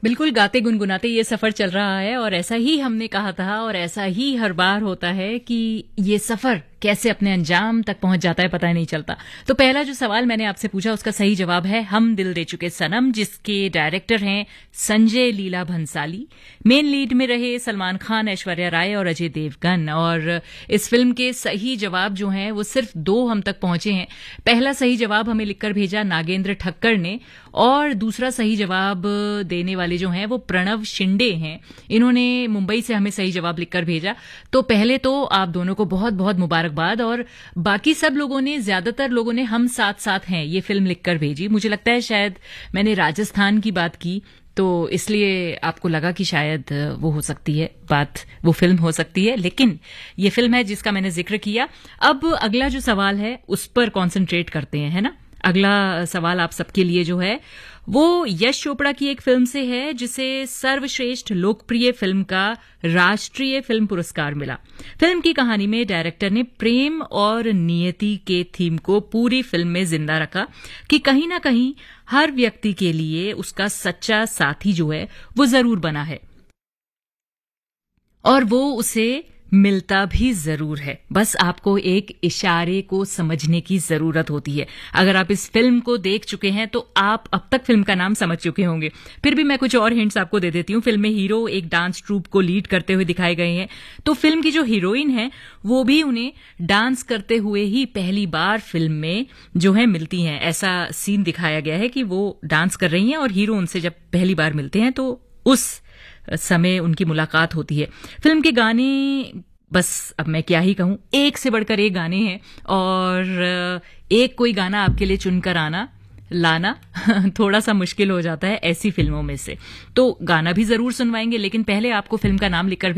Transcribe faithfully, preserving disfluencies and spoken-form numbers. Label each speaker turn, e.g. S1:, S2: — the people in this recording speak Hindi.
S1: बिल्कुल गाते गुनगुनाते ये सफर चल रहा है और ऐसा ही हमने कहा था और ऐसा ही हर बार होता है कि ये सफर कैसे अपने अंजाम तक पहुंच जाता है पता ही नहीं चलता। तो पहला जो सवाल मैंने आपसे पूछा उसका सही जवाब है हम दिल दे चुके सनम, जिसके डायरेक्टर हैं संजय लीला भंसाली। मेन लीड में रहे सलमान खान, ऐश्वर्या राय और अजय देवगन। और इस फिल्म के सही जवाब जो हैं वो सिर्फ दो हम तक पहुंचे हैं। पहला सही जवाब हमें लिखकर भेजा नागेंद्र ठक्कर ने और दूसरा सही जवाब देने वाले जो हैं वो प्रणव शिंदे हैं। इन्होंने मुंबई से हमें सही जवाब लिखकर भेजा। तो पहले तो आप दोनों को बहुत बहुत मुबारकबाद। और बाकी सब लोगों ने, ज्यादातर लोगों ने हम साथ साथ हैं ये फिल्म लिखकर भेजी। मुझे लगता है शायद मैंने राजस्थान की बात की तो इसलिए आपको लगा कि शायद वो हो सकती है बात, वो फिल्म हो सकती है, लेकिन ये फिल्म है जिसका मैंने जिक्र किया। अब अगला जो सवाल है उस पर कॉन्सेंट्रेट करते हैं, है ना। अगला सवाल आप सबके लिए जो है वो यश चोपड़ा की एक फिल्म से है जिसे सर्वश्रेष्ठ लोकप्रिय फिल्म का राष्ट्रीय फिल्म पुरस्कार मिला। फिल्म की कहानी में डायरेक्टर ने प्रेम और नियति के थीम को पूरी फिल्म में जिंदा रखा कि कहीं ना कहीं हर व्यक्ति के लिए उसका सच्चा साथी जो है वो जरूर बना है और वो उसे मिलता भी जरूर है। बस आपको एक इशारे को समझने की जरूरत होती है। अगर आप इस फिल्म को देख चुके हैं तो आप अब तक फिल्म का नाम समझ चुके होंगे। फिर भी मैं कुछ और हिंट्स आपको दे देती हूँ। फिल्म में हीरो एक डांस ट्रूप को लीड करते हुए दिखाए गए हैं, तो फिल्म की जो हीरोइन है वो भी उन्हें डांस करते हुए ही पहली बार फिल्म में जो है मिलती हैं। ऐसा सीन दिखाया गया है कि वो डांस कर रही हैं और हीरो उनसे जब पहली बार मिलते हैं तो उस समय उनकी मुलाकात होती है। फिल्म के गाने, बस अब मैं क्या ही कहूं, एक से बढ़कर एक गाने हैं और एक कोई गाना आपके लिए चुनकर आना लाना थोड़ा सा मुश्किल हो जाता है ऐसी फिल्मों में से। तो गाना भी जरूर सुनवाएंगे, लेकिन पहले आपको फिल्म का नाम लिखकर